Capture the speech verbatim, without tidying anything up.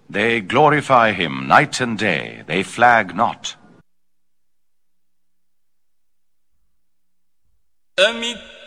They glorify him night and day, they flag not. أم